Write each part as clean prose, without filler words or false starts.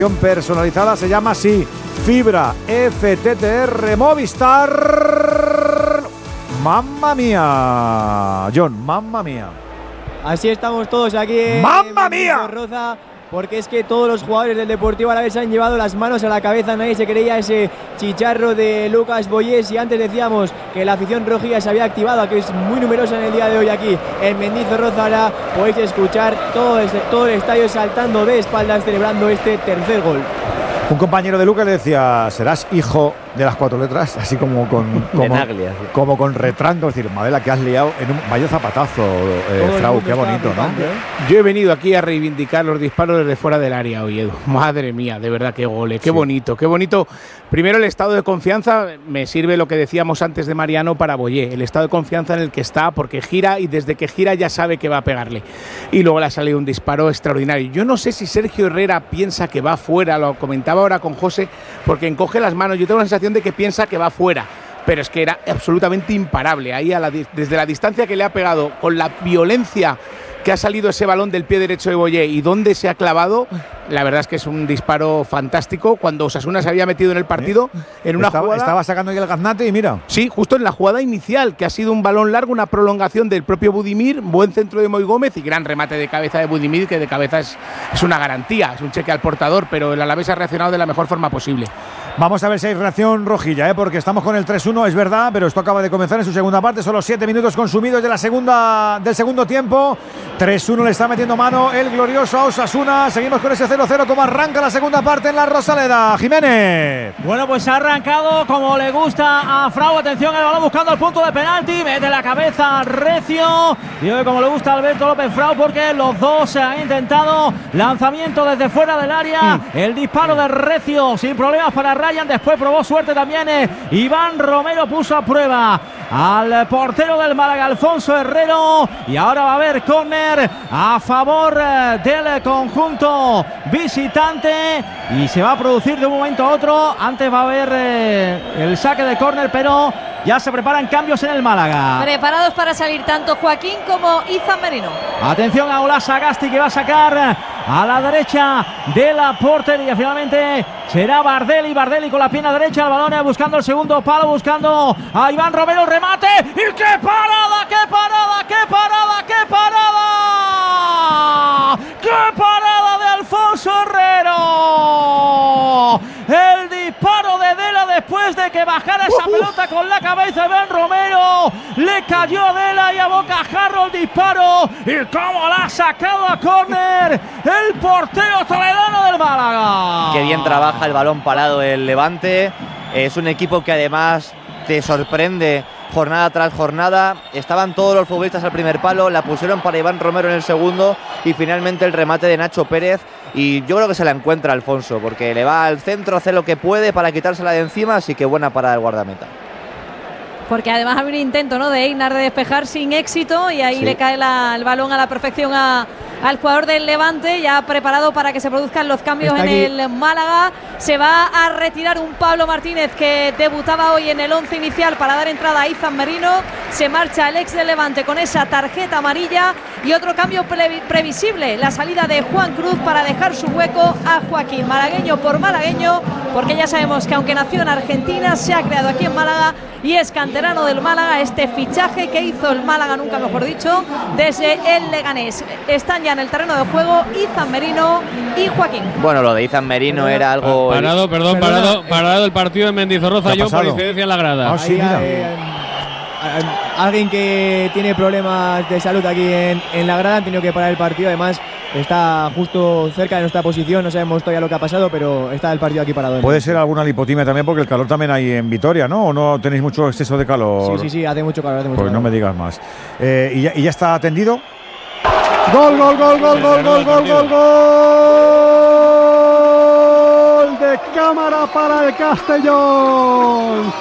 Personalizada se llama así, Fibra FTTR Movistar. ¡Mamma mía! John, ¡mamma mía! Así estamos todos aquí en ¡Mamma mía! Roza, porque es que todos los jugadores del Deportivo Alavés han llevado las manos a la cabeza. Nadie se creía ese chicharro de Lucas Boyés, y antes decíamos que la afición rojilla se había activado, que es muy numerosa en el día de hoy aquí en Mendizorroza. Ahora podéis escuchar todo el estadio saltando de espaldas celebrando este tercer gol. Un compañero de Lucas le decía: serás hijo de las 4 letras, así como con retranco, es decir, Madela, que has liado en un vaya zapatazo, Frau, qué bonito, ¿no? Yo he venido aquí a reivindicar los disparos desde fuera del área hoy, Edu. Madre mía, de verdad, qué goles, qué bonito, qué bonito. Primero, el estado de confianza, me sirve lo que decíamos antes de Mariano para Boyé, el estado de confianza en el que está, porque gira y desde que gira ya sabe que va a pegarle. Y luego le ha salido un disparo extraordinario. Yo no sé si Sergio Herrera piensa que va fuera, lo comentaba ahora con José, porque encoge las manos. Yo tengo la sensación de que piensa que va fuera, pero es que era absolutamente imparable. Ahí desde la distancia que le ha pegado, con la violencia que ha salido ese balón del pie derecho de Boyé y dónde se ha clavado, la verdad es que es un disparo fantástico. Cuando Osasuna se había metido en el partido, en una jugada... Estaba sacando ahí el gaznate y mira. Sí, justo en la jugada inicial, que ha sido un balón largo, una prolongación del propio Budimir, buen centro de Moy Gómez y gran remate de cabeza de Budimir, que de cabeza es una garantía, es un cheque al portador, pero el Alavés ha reaccionado de la mejor forma posible. Vamos a ver si hay reacción rojilla, porque estamos con el 3-1, es verdad, pero esto acaba de comenzar en su segunda parte. Son los 7 minutos consumidos del segundo tiempo. 3-1 le está metiendo mano el glorioso a Osasuna. Seguimos con ese 0-0. ¿Cómo arranca la segunda parte en la Rosaleda? Jiménez. Bueno, pues ha arrancado como le gusta a Frau. Atención, el balón buscando el punto de penalti. Mete la cabeza Recio. Digo que como le gusta a Alberto López Frau, porque los dos han intentado lanzamiento desde fuera del área. El disparo de Recio sin problemas para Ryan. Después probó suerte también. Iván Romero puso a prueba al portero del Málaga, Alfonso Herrero. Y ahora va a haber córner a favor del conjunto visitante. Y se va a producir de un momento a otro. Antes va a haber el saque de córner, pero ya se preparan cambios en el Málaga. Preparados para salir tanto Joaquín como Izan Merino. Atención a Olas Sagasti, que va a sacar a la derecha de la portería. Finalmente será Bardelli con la pierna derecha. El balón buscando el segundo palo, buscando a Iván Romero. Remate. ¡Y qué parada! ¡Qué parada! ¡Qué parada! ¡Qué parada! ¡Qué parada de Alfonso Herrero! El disparo de Dela después de que bajara esa pelota con la cabeza de Iván Romero. Le cayó a Dela y a bocajarro el disparo. Y cómo la ha sacado a córner el portero toledano del Málaga. Qué bien trabaja el balón parado el Levante. Es un equipo que además te sorprende jornada tras jornada. Estaban todos los futbolistas al primer palo, la pusieron para Iván Romero en el segundo y finalmente el remate de Nacho Pérez. Y yo creo que se la encuentra Alfonso, porque le va al centro, hace lo que puede para quitársela de encima, así que buena parada del guardameta. Porque además había un intento, ¿no?, de Einar de despejar sin éxito, y ahí le cae el balón a la perfección al jugador del Levante, ya preparado para que se produzcan los cambios en el Málaga. Se va a retirar un Pablo Martínez que debutaba hoy en el 11 inicial para dar entrada a Izan Merino. Se marcha el ex del Levante con esa tarjeta amarilla, y otro cambio previsible, la salida de Juan Cruz para dejar su hueco a Joaquín. Malagueño por malagueño, porque ya sabemos que aunque nació en Argentina, se ha creado aquí en Málaga y es canterano del Málaga. Este fichaje que hizo el Málaga, nunca mejor dicho, desde el Leganés. Están ya en el terreno de juego Izan Merino y Joaquín. Bueno, lo de Izan Merino era algo... Parado el partido en Mendizorroza, yo por incidencia en la grada. Alguien que tiene problemas de salud aquí en la grada, han tenido que parar el partido. Además está justo cerca de nuestra posición, no sabemos todavía lo que ha pasado, pero está el partido aquí parado. Puede ser alguna lipotimia también, porque el calor también hay en Vitoria, ¿no? ¿O no tenéis mucho exceso de calor? Sí, hace mucho calor. Pues no me digas más. ¿Y ya está atendido? Gol de cámara para el Castellón.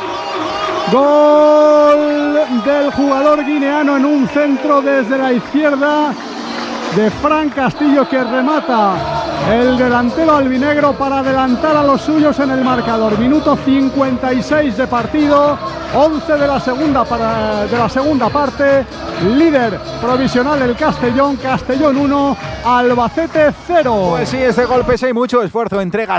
Gol del jugador guineano en un centro desde la izquierda de Fran Castillo, que remata el delantero albinegro para adelantar a los suyos en el marcador. Minuto 56 de partido, 11 de la segunda parte. Líder provisional el Castellón 1, Albacete 0. Pues sí, ese golpe, sí hay mucho esfuerzo, entrega.